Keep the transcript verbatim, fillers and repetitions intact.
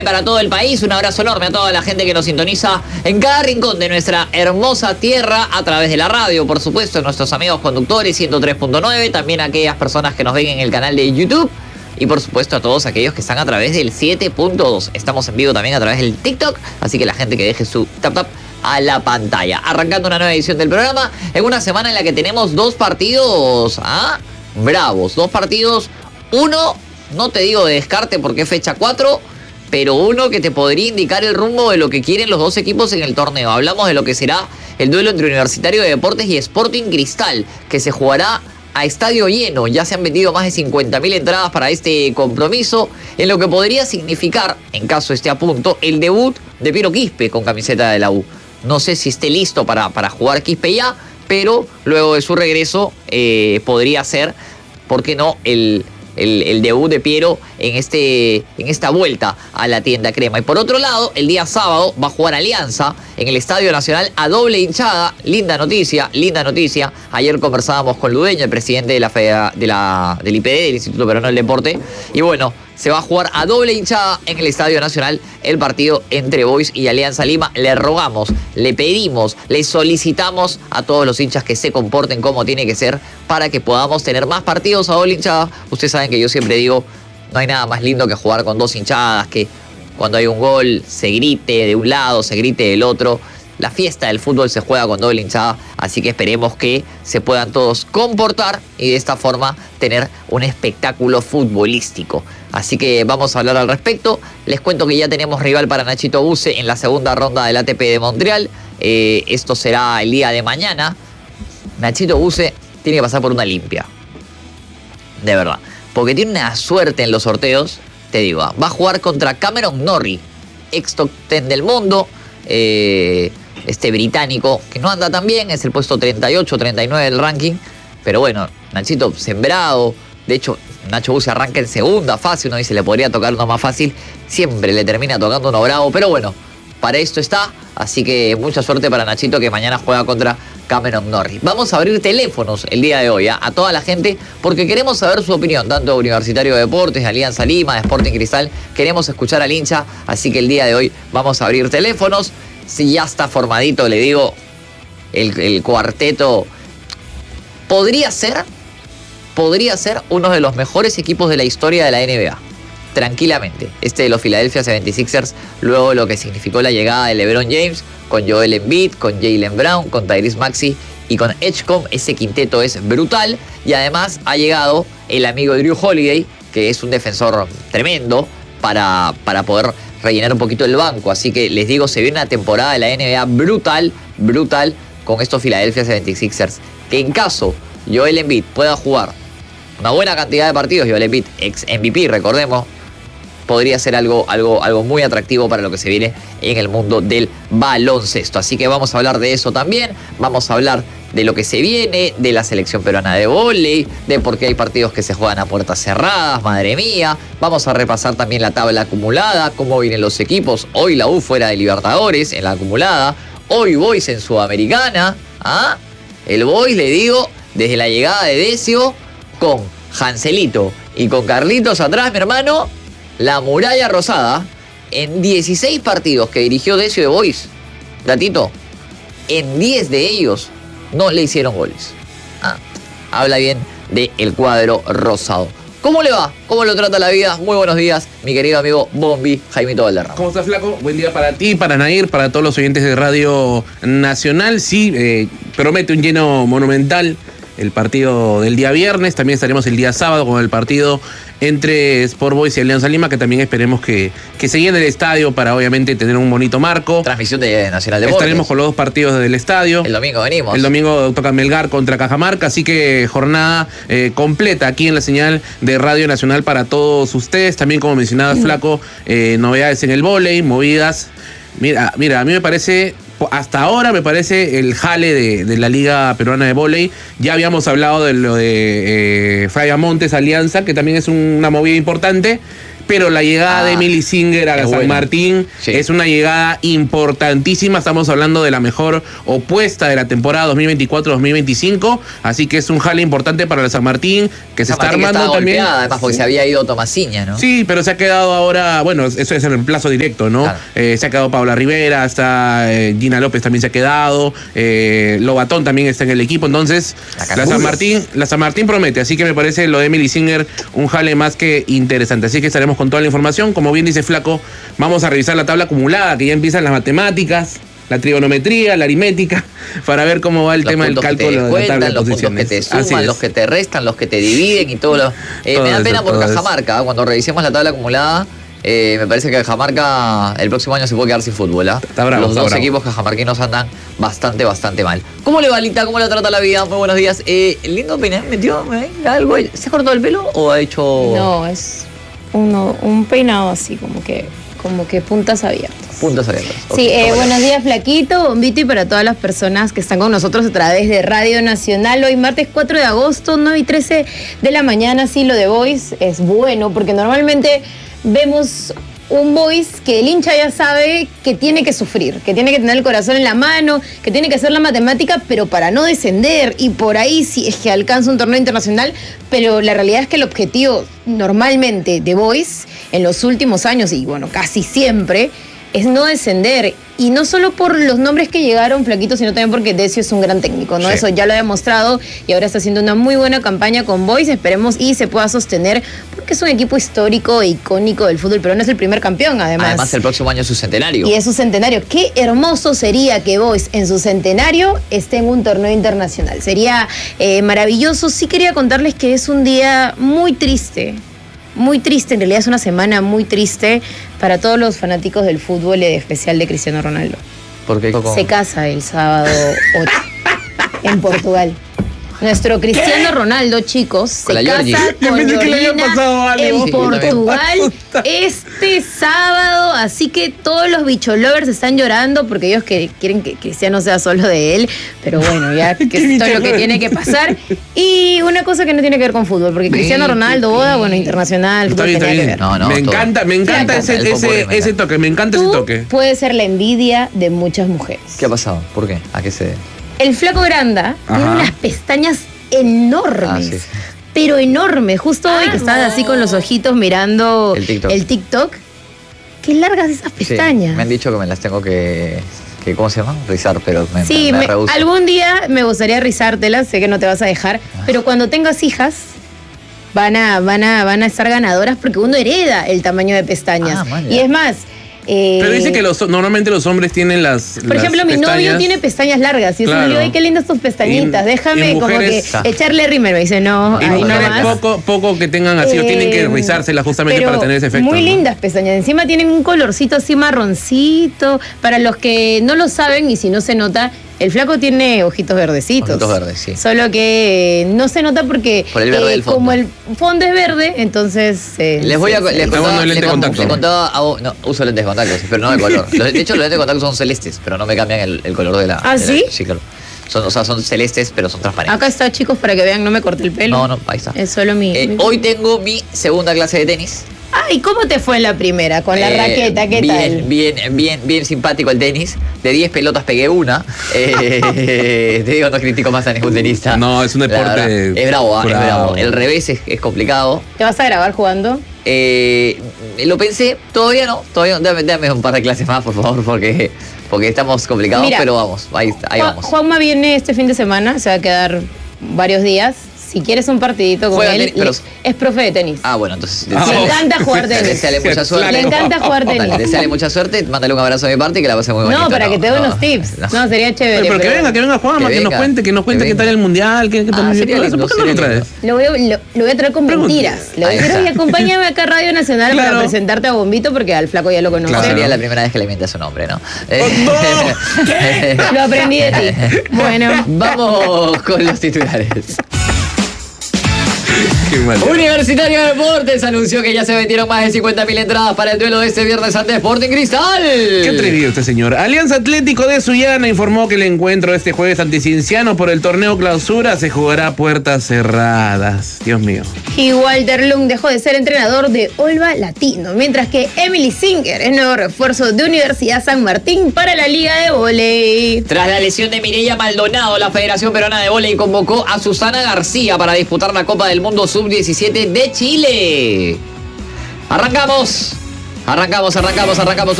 Para todo el país, un abrazo enorme a toda la gente que nos sintoniza en cada rincón de nuestra hermosa tierra a través de la radio, por supuesto, nuestros amigos conductores ciento tres punto nueve, también a aquellas personas que nos ven en el canal de YouTube y por supuesto a todos aquellos que están a través del siete punto dos. Estamos en vivo también a través del TikTok, así que la gente que deje su tap tap a la pantalla. Arrancando una nueva edición del programa en una semana en la que tenemos dos partidos ¿ah? bravos, dos partidos, uno, no te digo de descarte porque es fecha cuatro, pero uno que te podría indicar el rumbo de lo que quieren los dos equipos en el torneo. Hablamos de lo que será el duelo entre Universitario de Deportes y Sporting Cristal, que se jugará a estadio lleno. Ya se han vendido más de cincuenta mil entradas para este compromiso, en lo que podría significar, en caso esté a punto, el debut de Piero Quispe con camiseta de la U. No sé si esté listo para, para jugar Quispe ya, pero luego de su regreso eh, podría ser, ¿por qué no?, el... El, el debut de Piero en, este, en esta vuelta a la tienda crema. Y por otro lado, el día sábado va a jugar Alianza en el Estadio Nacional a doble hinchada. Linda noticia, linda noticia. Ayer conversábamos con Ludeño, el presidente de la, Feda, de la del I P D, del Instituto Peruano del Deporte. Y bueno, se va a jugar a doble hinchada en el Estadio Nacional el partido entre Boys y Alianza Lima. Le rogamos, le pedimos, le solicitamos a todos los hinchas que se comporten como tiene que ser para que podamos tener más partidos a doble hinchada. Ustedes saben que yo siempre digo, no hay nada más lindo que jugar con dos hinchadas, que cuando hay un gol se grite de un lado, se grite del otro. La fiesta del fútbol se juega con doble hinchada, así que esperemos que se puedan todos comportar y de esta forma tener un espectáculo futbolístico. Así que vamos a hablar al respecto. Les cuento que ya tenemos rival para Nachito Buse en la segunda ronda del A T P de Montreal. Eh, esto será el día de mañana. Nachito Buse tiene que pasar por una limpia. De verdad. Porque tiene una suerte en los sorteos. Te digo, va a jugar contra Cameron Norrie, ex top ten del mundo. Eh... Este británico, que no anda tan bien, es el puesto treinta y ocho, treinta y nueve del ranking. Pero bueno, Nachito sembrado. De hecho, Nacho Buse arranca en segunda fase. Uno dice, le podría tocar uno más fácil. Siempre le termina tocando uno bravo. Pero bueno, para esto está. Así que mucha suerte para Nachito, que mañana juega contra Cameron Norrie. Vamos a abrir teléfonos el día de hoy ¿eh? a toda la gente, porque queremos saber su opinión, tanto de Universitario de Deportes, de Alianza Lima, de Sporting Cristal. Queremos escuchar al hincha, así que el día de hoy vamos a abrir teléfonos. Si ya está formadito, le digo, el, el cuarteto podría ser, podría ser uno de los mejores equipos de la historia de la N B A. Tranquilamente. Este de los Philadelphia setenta y seis ers, luego de lo que significó la llegada de LeBron James, con Joel Embiid, con Jaylen Brown, con Tyrese Maxey y con Edgecombe. Ese quinteto es brutal. Y además ha llegado el amigo Drew Holiday, que es un defensor tremendo, para, para poder rellenar un poquito el banco. Así que les digo, se viene una temporada de la N B A brutal, brutal con estos Philadelphia setenta y seis ers. Que en caso Joel Embiid pueda jugar una buena cantidad de partidos, Joel Embiid, ex M V P, recordemos, podría ser algo, algo, algo muy atractivo para lo que se viene en el mundo del baloncesto. Así que vamos a hablar de eso también. Vamos a hablar de lo que se viene, de la selección peruana de vóley, de por qué hay partidos que se juegan a puertas cerradas, madre mía. Vamos a repasar también la tabla acumulada, cómo vienen los equipos. Hoy la U fuera de Libertadores en la acumulada. Hoy Boys en Sudamericana. ¿Ah? El Boys, le digo, desde la llegada de Decio, con Janselito y con Carlitos atrás, mi hermano, la muralla rosada, en dieciséis partidos que dirigió Decio de Boys, datito, en diez de ellos no le hicieron goles. Ah, habla bien del cuadro rosado. ¿Cómo le va? ¿Cómo lo trata la vida? Muy buenos días, mi querido amigo Bombi, Jaimito Valderrama. ¿Cómo estás, flaco? Buen día para ti, para Nair, para todos los oyentes de Radio Nacional. Sí, eh, promete un lleno monumental el partido del día viernes. También estaremos el día sábado con el partido entre Sport Boys y Alianza Lima, que también esperemos que, que se llene el estadio para obviamente tener un bonito marco. Transmisión de Nacional Deportes. Estaremos con los dos partidos del estadio. El domingo venimos. El domingo toca Melgar contra Cajamarca, así que jornada eh, completa aquí en la señal de Radio Nacional para todos ustedes. También, como mencionaba mm. Flaco, eh, novedades en el vóley, movidas. Mira, mira, a mí me parece... Hasta ahora me parece el jale de, de la Liga Peruana de Vóley. Ya habíamos hablado de lo de eh, Falla Montes Alianza, que también es una movida importante. pero la llegada Ah, de Emily Singer a es San bueno. Martín Sí. es una llegada importantísima. Estamos hablando de la mejor opuesta de la temporada dos mil veinticuatro dos mil veinticinco, así que es un jale importante para el San Martín, que se San está Martín que armando estaba también. golpeada, además, porque se había ido Tomasiña, ¿no? Sí, pero se ha quedado ahora, bueno, eso es en el plazo directo, ¿no? Claro. Eh, se ha quedado Paula Rivera, está eh, Gina López también se ha quedado, eh, Lobatón también está en el equipo, entonces La la, Caraculos. San Martín, la San Martín promete, así que me parece lo de Emily Singer un jale más que interesante, así que estaremos con toda la información, como bien dice Flaco, vamos a revisar la tabla acumulada, que ya empiezan las matemáticas, la trigonometría, la aritmética, para ver cómo va el Los tema del puntos que te cálculo de la descuentan, tabla de los puntos que posiciones. te Así suman, es. los que te restan, los que te dividen y todo lo... Eh, Todo me da eso, pena por todo eso. Cajamarca, ¿eh? Cuando revisemos la tabla acumulada, eh, me parece que Cajamarca el próximo año se puede quedar sin fútbol, ¿ah? Está bravo, Los está dos bravo. equipos cajamarquinos andan bastante, bastante mal. ¿Cómo le va, Lita? ¿Cómo le trata la vida? Muy buenos días. Eh, lindo peinado, ¿metió eh, algo? ¿Se ha cortado el pelo o ha hecho No, es uno, un peinado así, como que, como que puntas abiertas. puntas abiertas? Ok, Sí, eh, ¿cómo le va? buenos días, Flaquito, Bombito, y para todas las personas que están con nosotros a través de Radio Nacional. Hoy martes cuatro de agosto, nueve y trece de la mañana. Sí, lo de Voice es bueno, porque normalmente vemos un Voice que el hincha ya sabe que tiene que sufrir, que tiene que tener el corazón en la mano, que tiene que hacer la matemática, pero para no descender. Y por ahí sí es que alcanza un torneo internacional, pero la realidad es que el objetivo normalmente de Voice en los últimos años, y bueno, casi siempre, es no descender. Y no solo por los nombres que llegaron, Flaquito, sino también porque Decio es un gran técnico, ¿no? Sí. Eso ya lo ha demostrado y ahora está haciendo una muy buena campaña con Boys. Esperemos y se pueda sostener porque es un equipo histórico e icónico del fútbol peruano. Es el primer campeón, además. Además, el próximo año es su centenario. Y es su centenario. Qué hermoso sería que Boys en su centenario esté en un torneo internacional. Sería eh, maravilloso. Sí quería contarles que es un día muy triste. Muy triste, en realidad es una semana muy triste para todos los fanáticos del fútbol y en especial de Cristiano Ronaldo. Porque Se casa el sábado ocho en Portugal. Nuestro Cristiano Ronaldo, chicos, Con se la Georgie. casa Yo con pensé que le había Lorena pasado algo. en Sí, Portugal este sábado. Así que todos los bicholovers están llorando porque ellos que quieren que Cristiano sea solo de él. Pero bueno, ya que ¿Qué esto es lo que bicholovers? tiene que pasar. Y una cosa que no tiene que ver con fútbol, porque Cristiano Ronaldo, boda, bueno, internacional, Está fútbol bien, está tenía que bien. ver. No, no, me todo. encanta, me encanta Sí, ese, el fútbol ese, me encanta. ese toque, me encanta ese Tú toque. puedes ser la envidia de muchas mujeres. ¿Qué ha pasado? ¿Por qué? ¿A qué se debe? El flaco Granda tiene Ajá. unas pestañas enormes. Ah, sí. Pero enormes. Justo hoy que estabas así con los ojitos mirando El TikTok. el TikTok. Qué largas esas Sí, pestañas. me han dicho que me las tengo que, que ¿cómo se llama? Rizar, pero me, Sí, me, me me- rehúso. algún día me gustaría rizártelas, sé que no te vas a dejar, pero cuando tengas hijas van a, van a, van a estar ganadoras porque uno hereda el tamaño de pestañas. Ah, man, y ya. es más, eh, Pero dice que los, normalmente los hombres tienen las. por ejemplo, mi novio tiene pestañas largas y eso Claro. me digo, ay, qué lindas tus pestañitas, Y- déjame y como mujeres- que echarle rímel. Me dice, no, Y ahí no mujeres más. poco, poco que tengan así, o tienen que Eh, rizárselas justamente pero para tener ese efecto. Muy ¿no? lindas pestañas. Encima tienen un colorcito así marroncito. Para los que no lo saben y si no se nota, el flaco tiene ojitos verdecitos. Ojitos verdes, sí. Solo que eh, no se nota porque Por el verde del fondo. como el fondo es verde, entonces... eh, Les voy a se- se- les Está contaba, usando lente les de con- contacto. les contaba a vos- no, uso lentes de contacto, sí, pero no de color. Los- de hecho, los lentes de contacto son celestes, pero no me cambian el, el color de la. ¿Ah, de la- sí? Sí, claro. Son, o sea, son celestes, pero son transparentes. Acá está, chicos, para que vean, no me corté el pelo. No, no, ahí está. Es solo mi... Eh, mi- hoy tengo mi segunda clase de tenis. Ay, ¿cómo te fue en la primera? Con la Eh, raqueta, ¿qué bien, tal? Bien, bien, bien simpático el tenis. De diez pelotas pegué una. Eh, te digo, no critico más a ningún tenista. No, es un La deporte verdad. Es bravo, ah, es bravo. bravo. El revés es, es complicado. ¿Te vas a grabar jugando? Eh, lo pensé, todavía no, todavía no. Dame, dame un par de clases más, por favor, porque, porque estamos complicados, Mira, pero vamos, ahí, está, ahí Juan- vamos. Juanma viene este fin de semana, se va a quedar varios días. Si quieres un partidito con Juega él, tenis, pero- le- es profe de tenis. Ah, bueno, entonces. Ah, Le oh. encanta jugar tenis. Deseale mucha suerte. Le encanta jugar Dale, tenis. deseale mucha suerte, mándale un abrazo de mi parte y que la pase muy bonito. No, para que te dé no, unos tips. no. No, sería chévere. Pero, pero que pero- venga, que venga Juanma, Que que, nos venga, cuente, que nos cuente que qué tal venga. el mundial, qué, qué tal Ah, el sería todo eso. lindo, ¿Por qué no lo sería traes? Lo voy, a, lo, lo voy a traer con Pregunta. mentiras. Le voy a Ahí decir, está. oye, acompáñame acá a Radio Nacional Claro. para presentarte a Bombito porque al flaco ya lo conoce. Claro. Sería la primera vez que le miente a su nombre, ¿no? Eh, no! Lo aprendí de ti. Bueno. Vamos con los titulares. Qué mal. Universitario de Deportes anunció que ya se vendieron más de cincuenta mil entradas para el duelo de este viernes ante Sporting Cristal. Qué atrevido este señor. Alianza Atlético de Sullana informó que el encuentro de este jueves ante Cienciano por el torneo Clausura se jugará a puertas cerradas. Dios mío. Y Walter Lung dejó de ser entrenador de Olva Latino, mientras que Emily Singer es nuevo refuerzo de Universidad San Martín para la Liga de Vóley. Tras la lesión de Mireia Maldonado, la Federación Peruana de Vóley convocó a Susana García para disputar la Copa del Mundo sub diecisiete de Chile. Arrancamos, arrancamos, arrancamos, arrancamos.